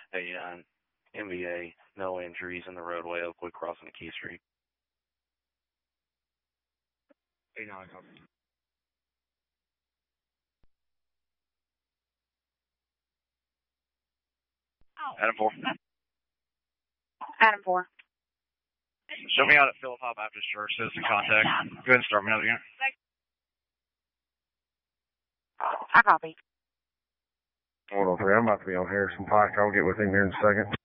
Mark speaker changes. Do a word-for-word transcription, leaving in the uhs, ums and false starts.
Speaker 1: eighty-nine, M V A, no injuries in the roadway, Oakwood crossing Key Street.
Speaker 2: eighty-nine, copy.
Speaker 1: Adam four.
Speaker 3: Adam four.
Speaker 1: Show me out at Philip Baptist Church, citizen contact. Go ahead and start me out again.
Speaker 3: I copy.
Speaker 2: Hold on, three. I'm about to be on Harrison Pike. I'll get with him here in a second.